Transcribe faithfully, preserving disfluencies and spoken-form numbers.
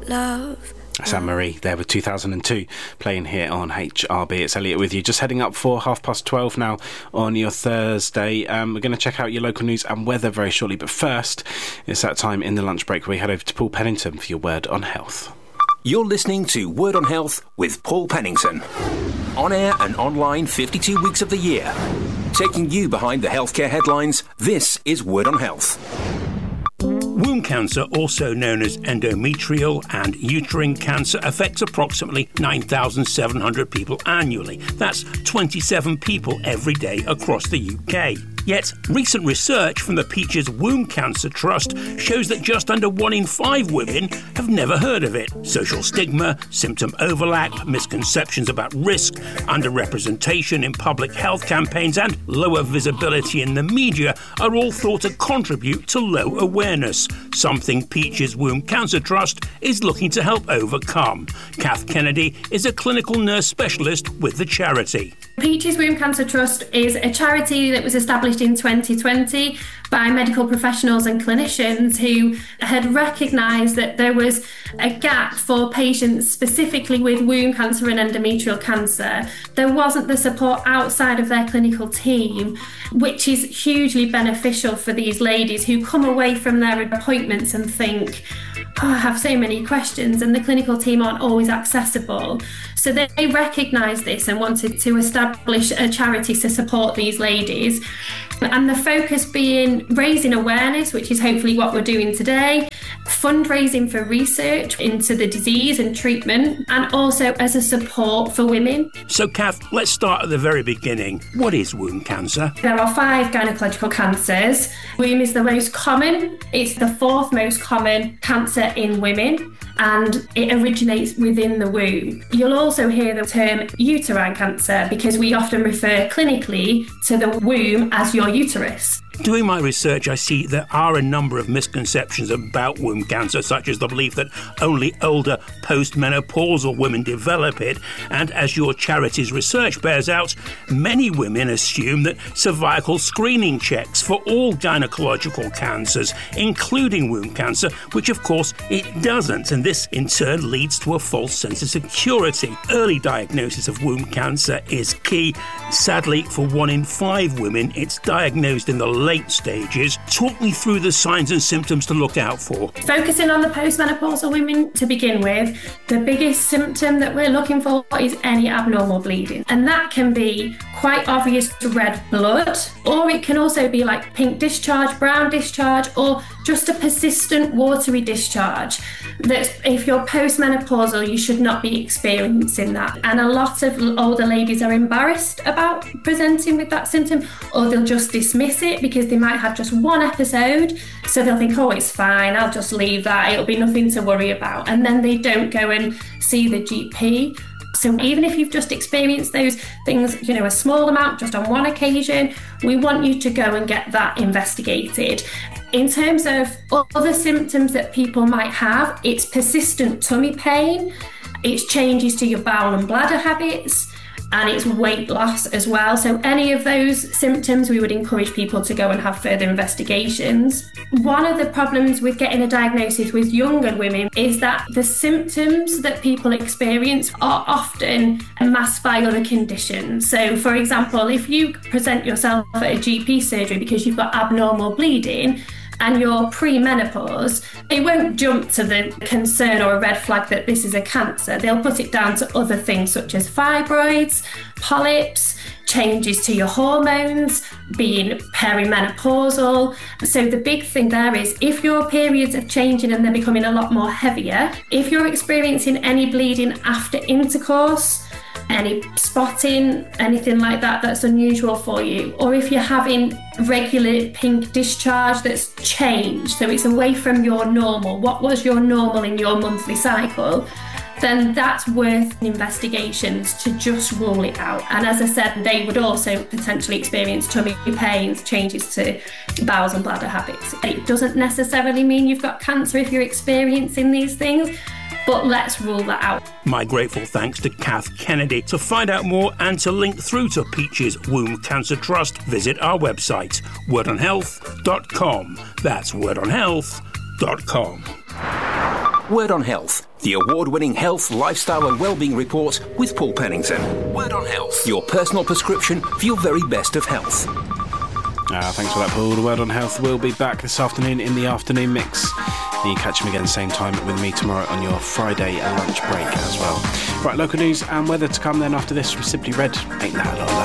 love. That's Anne-Marie there with two thousand two playing here on H R B. It's Elliot with you, just heading up for half past twelve now on your Thursday. Um, we're going to check out your local news and weather very shortly, but first it's that time in the lunch break where we head over to Paul Pennington for your Word on Health. You're listening to Word on Health with Paul Pennington. On air and online fifty-two weeks of the year. Taking you behind the healthcare headlines, this is Word on Health. Womb cancer, also known as endometrial and uterine cancer, affects approximately nine thousand seven hundred people annually. That's twenty-seven people every day across the U K. Yet, recent research from the Peaches Womb Cancer Trust shows that just under one in five women have never heard of it. Social stigma, symptom overlap, misconceptions about risk, underrepresentation in public health campaigns and lower visibility in the media are all thought to contribute to low awareness, something Peaches Womb Cancer Trust is looking to help overcome. Kath Kennedy is a clinical nurse specialist with the charity. Peaches Womb Cancer Trust is a charity that was established in twenty twenty by medical professionals and clinicians who had recognised that there was a gap for patients specifically with womb cancer and endometrial cancer. There wasn't the support outside of their clinical team, which is hugely beneficial for these ladies who come away from their appointments and think, oh, I have so many questions, and the clinical team aren't always accessible. So they recognised this and wanted to establish a charity to support these ladies. And the focus being raising awareness, which is hopefully what we're doing today, fundraising for research into the disease and treatment, and also as a support for women. So, Kath, let's start at the very beginning. What is womb cancer? There are five gynecological cancers. Womb is the most common. It's the fourth most common cancer in women, and it originates within the womb. You'll also hear the term uterine cancer because we often refer clinically to the womb as your uterus. Doing my research, I see there are a number of misconceptions about womb cancer, such as the belief that only older postmenopausal women develop it. And as your charity's research bears out, many women assume that cervical screening checks for all gynecological cancers, including womb cancer, which of course it doesn't. And this in turn leads to a false sense of security. Early diagnosis of womb cancer is key. Sadly, for one in five women, it's diagnosed in the late stages. Talk me through the signs and symptoms to look out for. Focusing on the postmenopausal women to begin with, the biggest symptom that we're looking for is any abnormal bleeding. And that can be quite obvious red blood, or it can also be like pink discharge, brown discharge, or just a persistent watery discharge. That if you're postmenopausal, you should not be experiencing that. And a lot of older ladies are embarrassed about presenting with that symptom, or they'll just dismiss it because they might have just one episode. So they'll think, oh, it's fine, I'll just leave that, it'll be nothing to worry about. And then they don't go and see the G P. So even if you've just experienced those things, you know, a small amount just on one occasion, we want you to go and get that investigated. In terms of other symptoms that people might have, it's persistent tummy pain, it's changes to your bowel and bladder habits, and it's weight loss as well. So any of those symptoms, we would encourage people to go and have further investigations. One of the problems with getting a diagnosis with younger women is that the symptoms that people experience are often masked by other conditions. So for example, if you present yourself at a G P surgery because you've got abnormal bleeding, and you're pre-menopause, they won't jump to the concern or a red flag that this is a cancer. They'll put it down to other things such as fibroids, polyps, changes to your hormones, being perimenopausal. So the big thing there is if your periods are changing and they're becoming a lot more heavier, if you're experiencing any bleeding after intercourse, any spotting, anything like that that's unusual for you, or if you're having regular pink discharge that's changed, so it's away from your normal, what was your normal in your monthly cycle, then that's worth investigations to just rule it out. And as I said, they would also potentially experience tummy pains, changes to bowels and bladder habits. It doesn't necessarily mean you've got cancer if you're experiencing these things, but let's rule that out. My grateful thanks to Kath Kennedy. To find out more and to link through to Peaches Womb Cancer Trust, visit our website, word on health dot com. That's word on health dot com. Word on Health, the award-winning health, lifestyle and wellbeing report with Paul Pennington. Word on Health, your personal prescription for your very best of health. Uh, thanks for that, Paul. The Word on Health will be back this afternoon in the afternoon mix. And you catch him again same time with me tomorrow on your Friday lunch break as well. Right, local news and weather to come then after this from Simply Red. Ain't that a lot of love?